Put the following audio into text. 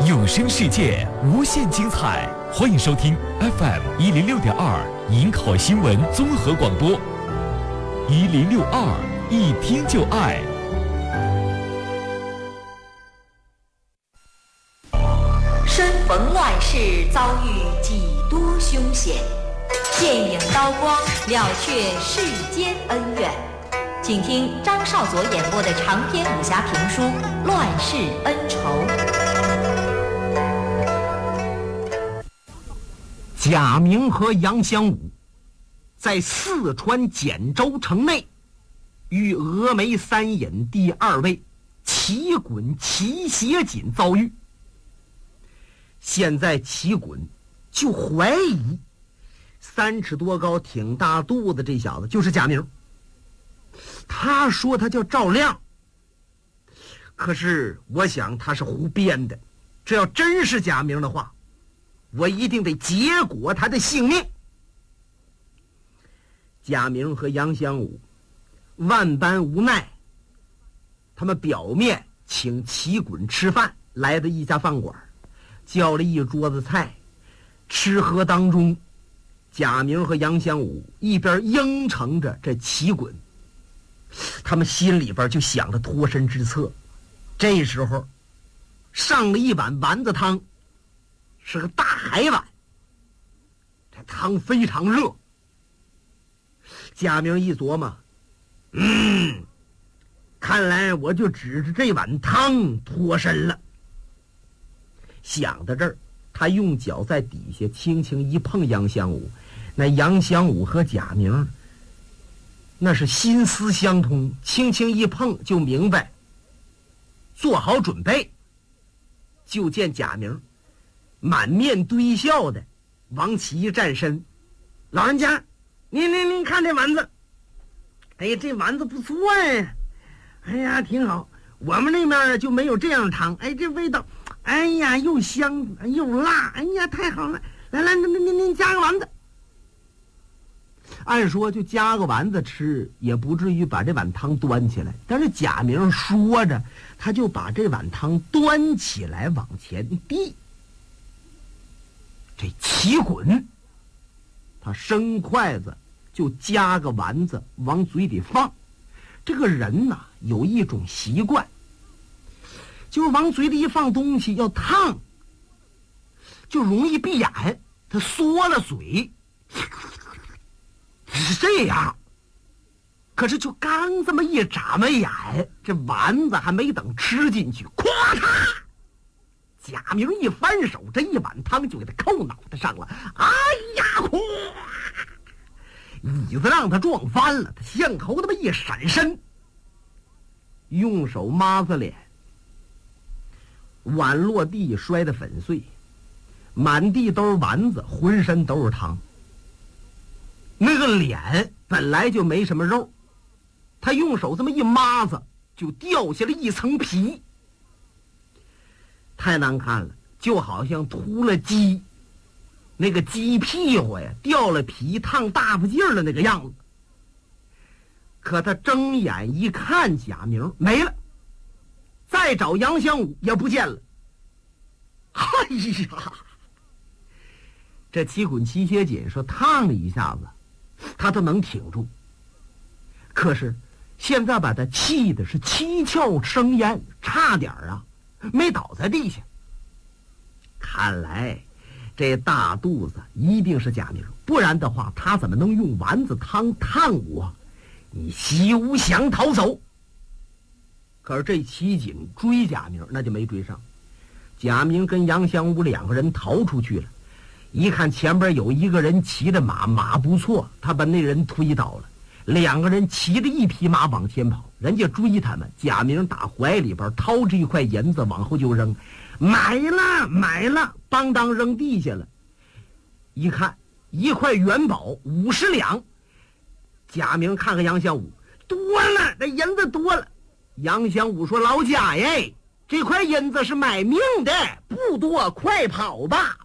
有声世界无限精彩，欢迎收听 FM106.2营口新闻综合广播，1062一听就爱。 身逢乱世，遭遇几多凶险，剑影刀光，了却世间恩怨。请听张少佐演播的长篇武侠评书《乱世恩仇》。 贾明和杨香武在四川简州城内与峨眉三隐第二位齐衮、齐协锦遭遇。现在齐衮就怀疑3尺多高挺大肚子这小子就是贾明。他说他叫赵亮，可是我想他是胡编的，这要真是贾明的话，我一定得结果他的性命。贾明和杨香武万般无奈，他们表面请齐衮吃饭，来到一家饭馆，叫了一桌子菜。吃喝当中，贾明和杨香武一边应承着这齐衮，他们心里边就想着脱身之策。这时候上了一碗丸子汤，是个大海碗，这汤非常热。贾明一琢磨，看来我就指着这碗汤脱身了。想到这儿，他用脚在底下轻轻一碰杨香武，那杨香武和贾明那是心思相通，轻轻一碰就明白，做好准备。就见贾明满面堆笑的往起一站身，老人家，您看这丸子，哎呀，这丸子不错呀，哎呀，挺好。我们那边就没有这样汤，哎，这味道，哎呀，又香又辣，哎呀，太好了。来，您加个丸子。按说就加个丸子吃，也不至于把这碗汤端起来。但是贾明说着，他就把这碗汤端起来往前递。这齐衮他伸筷子就夹个丸子往嘴里放。这个人呐，有一种习惯，就是往嘴里一放东西要烫，就容易闭眼，他缩了嘴是这样。可是就刚这么一眨巴眼，这丸子还没等吃进去，咵嚓，贾明一翻手，这一碗汤就给他扣脑袋上了。哎呀，咵，椅子让他撞翻了，他向头那么一闪身，用手抹着脸，碗落地摔得粉碎，满地都是丸子，浑身都是汤。那个脸本来就没什么肉，他用手这么一抹子，就掉下了一层皮，太难看了，就好像秃了鸡，那个鸡屁股呀掉了皮，烫大发劲儿的那个样子。可他睁眼一看，贾明没了，再找杨香武也不见了。哎呀，这齐衮、齐协锦说烫了一下子他都能挺住，可是现在把他气的是七窍生烟，差点没倒在地下。看来这大肚子一定是贾明，不然的话他怎么能用丸子汤烫我？你休想逃走！可是这齐景追贾明那就没追上，贾明跟杨香武2个人逃出去了。一看前边有一个人骑着马，马不错，他把那人推倒了。2个人骑着一匹马往前跑，人家追他们。贾明打怀里边掏着一块银子往后就扔，买了，邦当扔地下了。一看一块元宝50两，贾明看看杨香武，多了，这银子多了。杨香武说：“老贾耶，这块银子是买命的，不多，快跑吧。”